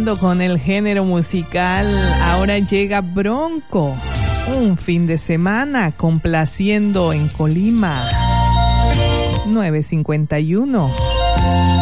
Continuando con el género musical, ahora llega Bronco, un fin de semana complaciendo en Colima. 9:51.